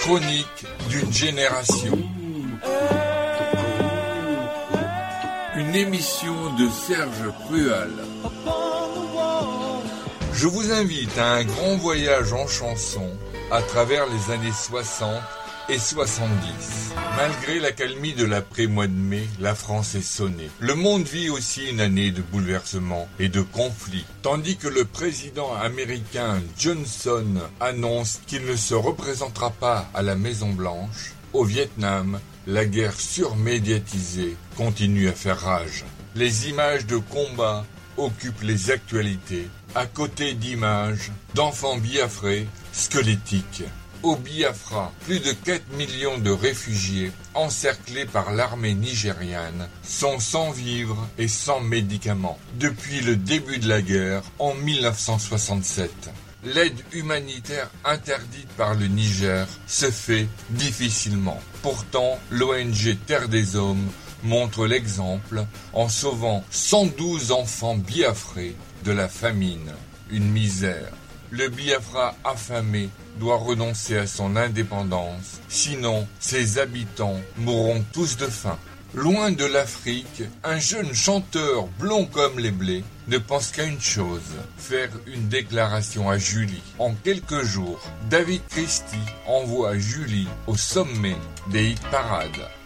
Chronique d'une génération. Une émission de Serge Crual. Je vous invite à un grand voyage en chanson à travers les années 60 et 70. Malgré l'accalmie de l'après-mois de mai, la France est sonnée. Le monde vit aussi une année de bouleversements et de conflits. Tandis que le président américain Johnson annonce qu'il ne se représentera pas à la Maison-Blanche, au Vietnam, la guerre surmédiatisée continue à faire rage. Les images de combat occupent les actualités, à côté d'images d'enfants biafrés squelettiques. Au Biafra, plus de 4 millions de réfugiés, encerclés par l'armée nigériane, sont sans vivres et sans médicaments depuis le début de la guerre en 1967. L'aide humanitaire interdite par le Niger se fait difficilement. Pourtant, l'ONG Terre des Hommes montre l'exemple en sauvant 112 enfants biafrés de la famine, une misère. Le Biafra affamé doit renoncer à son indépendance, sinon ses habitants mourront tous de faim. Loin de l'Afrique, un jeune chanteur blond comme les blés ne pense qu'à une chose, faire une déclaration à Julie. En quelques jours, David Christie envoie Julie au sommet des hit parades.